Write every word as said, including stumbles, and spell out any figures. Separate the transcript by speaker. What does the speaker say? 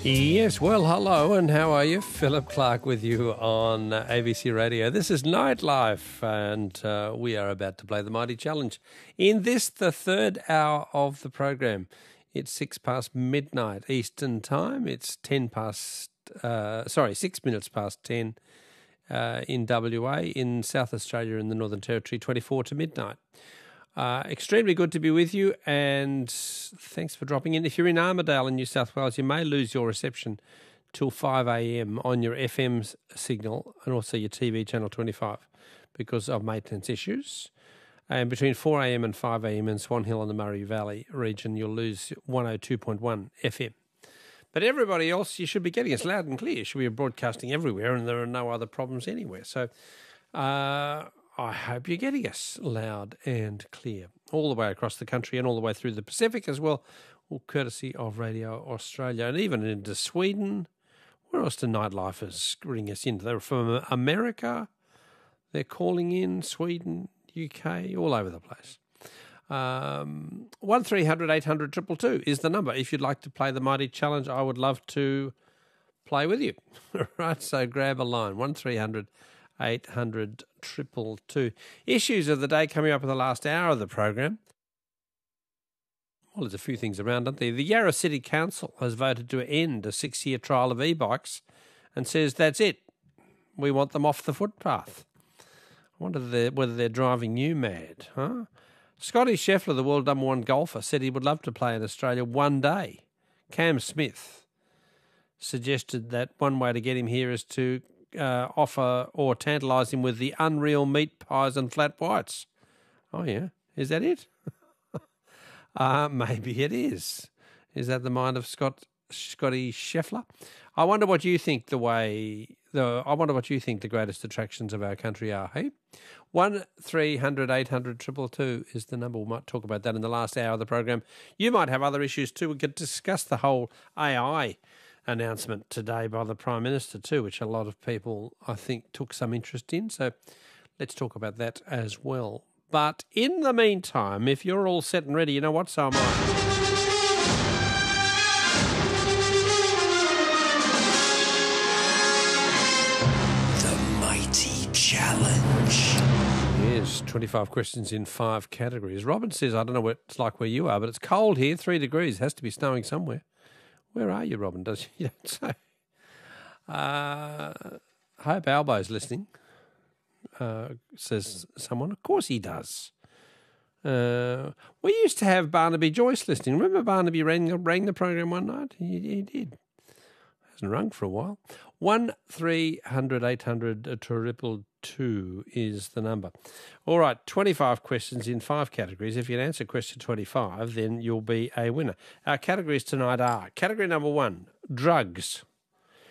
Speaker 1: Yes, well, hello, and how are you? Philip Clark with you on uh, A B C Radio. This is Nightlife, and uh, we are about to play the Mighty Challenge. In this, the third hour of the program, it's six past midnight Eastern Time. It's ten past, uh, sorry, six minutes past ten uh, in W A, in South Australia and the Northern Territory, twenty-four to midnight. Uh, extremely good to be with you, and thanks for dropping in. If you're in Armidale in New South Wales, you may lose your reception till five a.m. on your F M signal and also your T V channel twenty-five because of maintenance issues. And between four a.m. and five a.m. in Swan Hill and the Murray Valley region, you'll lose one oh two point one F M. But everybody else, you should be getting us loud and clear. You should be broadcasting everywhere, and there are no other problems anywhere. So, uh... I hope you're getting us loud and clear all the way across the country and all the way through the Pacific as well, all courtesy of Radio Australia, and even into Sweden. Where else do Nightlifers ring us in? They're from America. They're calling in Sweden, U K, all over the place. Um, one three hundred eight hundred two two two is the number. If you'd like to play the Mighty Challenge, I would love to play with you. Right, so grab a line, one three hundred eight hundred two two two. Issues of the day coming up in the last hour of the program. Well, there's a few things around, aren't there? The Yarra City Council has voted to end a six-year trial of e-bikes and says that's it. We want them off the footpath. I wonder they're, whether they're driving you mad, huh? Scotty Scheffler, the world number one golfer, said he would love to play in Australia one day. Cam Smith suggested that one way to get him here is to Uh, offer or tantalise him with the unreal meat pies and flat whites. Oh, yeah. Is that it? uh, maybe it is. Is that the mind of Scott Scotty Scheffler? I wonder what you think the way... The, I wonder what you think the greatest attractions of our country are, hey? one three hundred eight hundred two two two is the number. We might talk about that in the last hour of the program. You might have other issues too. We could discuss the whole A I announcement today by the Prime Minister too, which a lot of people, I think, took some interest in. So let's talk about that as well. But in the meantime, if you're all set and ready, you know what? So am I.
Speaker 2: The Mighty Challenge.
Speaker 1: Yes, twenty-five questions in five categories. Robin says, I don't know what it's like where you are, but it's cold here, three degrees. It has to be snowing somewhere. Where are you, Robin? Does you don't say? Uh, hope Albo's listening, uh, says someone. Of course he does. Uh, we used to have Barnaby Joyce listening. Remember Barnaby rang, rang the program one night? He, he did. Hasn't rung for a while. One three hundred eight hundred triple two is the number. All right, twenty-five questions in five categories. If you can answer question twenty-five, then you'll be a winner. Our categories tonight are category number one, drugs.